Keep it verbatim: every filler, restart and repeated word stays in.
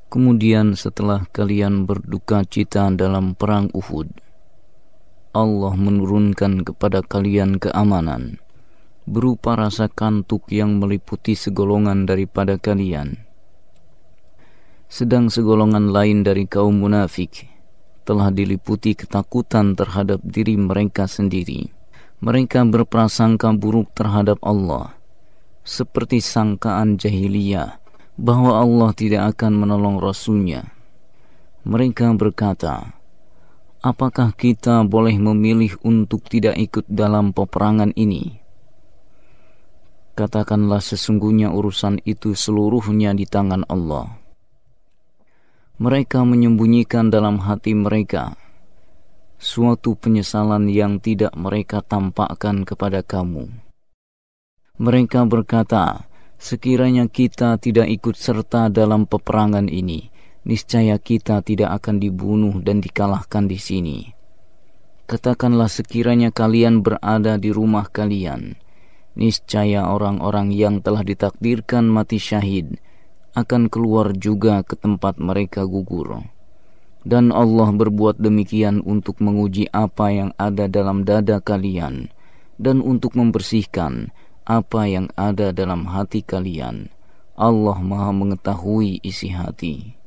Kemudian setelah kalian berduka cita dalam perang Uhud, Allah menurunkan kepada kalian keamanan berupa rasa kantuk yang meliputi segolongan daripada kalian. Sedang segolongan lain dari kaum munafik telah diliputi ketakutan terhadap diri mereka sendiri. Mereka berprasangka buruk terhadap Allah, seperti sangkaan jahiliyah bahwa Allah tidak akan menolong Rasul-Nya. Mereka berkata, apakah kita boleh memilih untuk tidak ikut dalam peperangan ini? Katakanlah, sesungguhnya urusan itu seluruhnya di tangan Allah. Mereka menyembunyikan dalam hati mereka suatu penyesalan yang tidak mereka tampakkan kepada kamu. Mereka berkata, sekiranya kita tidak ikut serta dalam peperangan ini, niscaya kita tidak akan dibunuh dan dikalahkan di sini. Katakanlah, sekiranya kalian berada di rumah kalian, niscaya orang-orang yang telah ditakdirkan mati syahid akan keluar juga ke tempat mereka gugur. Dan Allah berbuat demikian untuk menguji apa yang ada dalam dada kalian, dan untuk membersihkan apa yang ada dalam hati kalian. Allah Maha mengetahui isi hati.